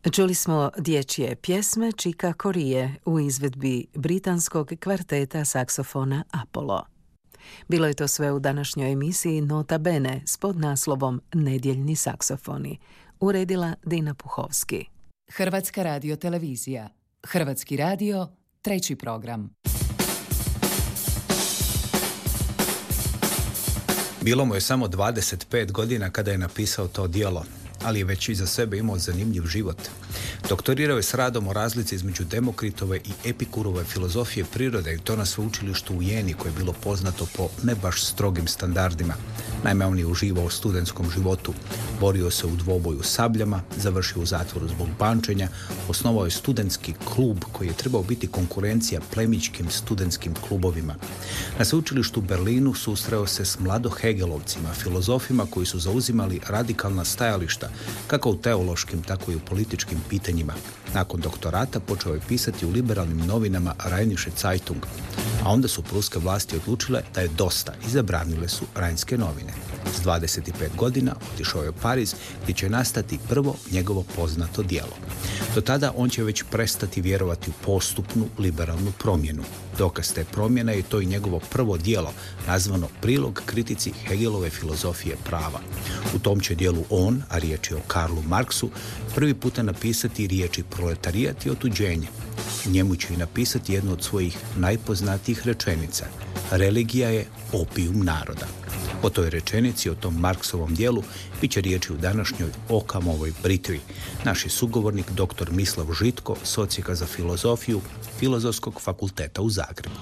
Čuli smo dječje pjesme Čika Korije u izvedbi britanskog kvarteta saksofona Apollo. Bilo je to sve u današnjoj emisiji Nota Bene s podnaslovom Nedjeljni saksofoni. Uredila Dina Puhovski. Hrvatska radiotelevizija. Hrvatski radio, 3. program. Bilo mu je samo 25 godina kada je napisao to djelo, ali je već iza sebe imao zanimljiv život. Doktorirao je s radom o razlici između Demokritove i Epikurove filozofije prirode i to na sveučilištu u Jeni, koje je bilo poznato po ne baš strogim standardima. Naime, on je uživao u studentskom životu, borio se u dvoboju sabljama, završio u zatvoru zbog bančenja, osnovao je studentski klub koji je trebao biti konkurencija plemićkim studentskim klubovima. Na sveučilištu u Berlinu susreo se s mladohegelovcima, filozofima koji su zauzimali radikalna stajališta, kako u teološkim, tako i u političkim pitanjima. Nakon doktorata počeo je pisati u liberalnim novinama Rheinische Zeitung, a onda su pruske vlasti odlučile da je dosta i zabranile su Rajnske novine. S 25 godina otišao je u Pariz gdje će nastati prvo njegovo poznato djelo. Do tada on će već prestati vjerovati u postupnu liberalnu promjenu. Dokaz te promjene je to i njegovo prvo djelo, nazvano Prilog kritici Hegelove filozofije prava. U tom će djelu on, a riječ je o Karlu Marksu, prvi puta napisati riječi proletarijat i otuđenje. U njemu će i napisati jednu od svojih najpoznatijih rečenica. Religija je opijum naroda. O toj rečenici, o tom Marksovom djelu, bit će riječi u današnjoj Okamovoj britvi. Naš je sugovornik dr. Mislav Žitko, socijeka za filozofiju Filozofskog fakulteta u Zagrebu.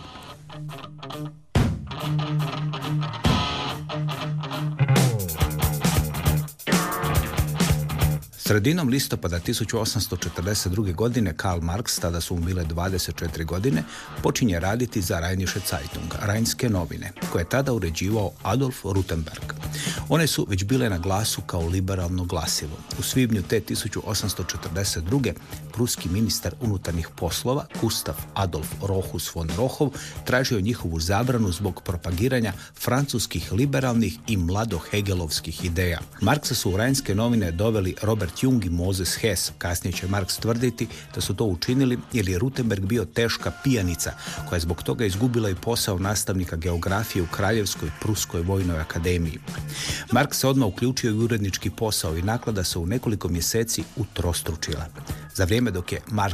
Sredinom listopada 1842. godine Karl Marx, tada su mu bile 24 godine, počinje raditi za Rheinische Zeitung, Rajnske novine, koje je tada uređivao Adolf Rutenberg. One su već bile na glasu kao liberalno glasilo. U svibnju te 1842. pruski ministar unutarnjih poslova Gustav Adolf Rochus von Rochow tražio njihovu zabranu zbog propagiranja francuskih liberalnih i mladohegelovskih ideja. Marksa su u Rajnske novine doveli Robert Jung i Moses Hess. Kasnije će Marks tvrditi da su to učinili jer je Rutenberg bio teška pijanica koja je zbog toga izgubila i posao nastavnika geografije u Kraljevskoj pruskoj vojnoj akademiji. Marks se odmah uključio i urednički posao i naklada se u nekoliko mjeseci utrostručila. Za vrijeme dok je Marks